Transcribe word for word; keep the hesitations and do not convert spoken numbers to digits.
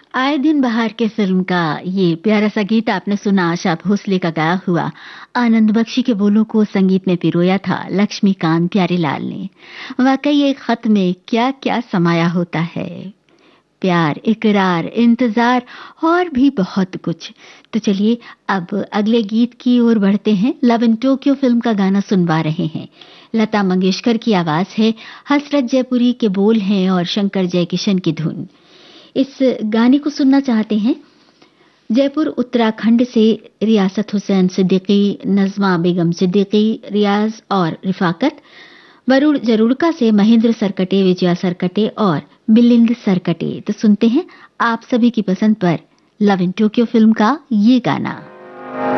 आए दिन बहार के फिल्म का ये प्यारा सा गीत आपने सुना, आशा भोसले का गाया हुआ। आनंद बख्शी के बोलों को संगीत में पिरोया था लक्ष्मीकांत प्यारेलाल ने। वाकई एक खत में क्या क्या समाया होता है, प्यार, इकरार, इंतजार और भी बहुत कुछ। तो चलिए अब अगले गीत की ओर बढ़ते हैं। लव इन टोक्यो फिल्म का गाना सुनवा रहे हैं। लता मंगेशकर की आवाज है, हसरत जयपुरी के बोल हैं और शंकर जयकिशन की धुन। इस गाने को सुनना चाहते हैं जयपुर उत्तराखंड से रियासत हुसैन सिद्दीकी, नज़मा बेगम सिद्दीकी, रियाज और रिफाकत। वरुण जरुड़का से महेंद्र सरकटे, विजया सरकटे और मिलिंद सरकटे। तो सुनते हैं आप सभी की पसंद पर लव इन टोक्यो फिल्म का ये गाना।